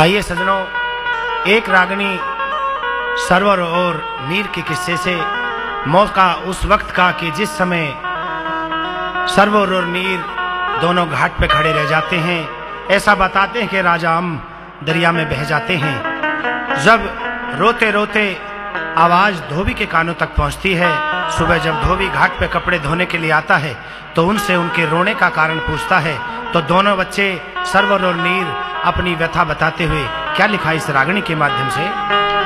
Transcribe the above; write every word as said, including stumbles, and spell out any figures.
आइए सजनों, एक रागिनी सरवर और नीर के किस्से से मौका उस वक्त का कि जिस समय सरवर और नीर दोनों घाट पे खड़े रह जाते हैं। ऐसा बताते हैं कि राजा अम दरिया में बह जाते हैं। जब रोते रोते आवाज धोबी के कानों तक पहुंचती है। सुबह जब धोबी घाट पे कपड़े धोने के लिए आता है तो उनसे उनके रोने का कारण पूछता है, तो दोनों बच्चे सरवर और नीर अपनी व्यथा बताते हुए क्या लिखा इस रागिनी के माध्यम से।